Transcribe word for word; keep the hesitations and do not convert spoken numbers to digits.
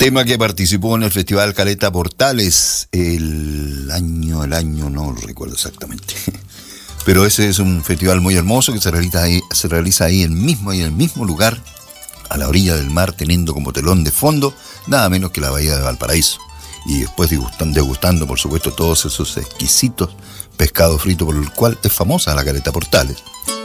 Tema que participó en el Festival Caleta Portales el año, el año no lo recuerdo exactamente. Pero ese es un festival muy hermoso que se realiza ahí, se realiza ahí en mismo, ahí en el mismo lugar, a la orilla del mar, teniendo como telón de fondo nada menos que la bahía de Valparaíso. Y después degustando, degustando, por supuesto, todos esos exquisitos pescados fritos por el cual es famosa la Caleta Portales.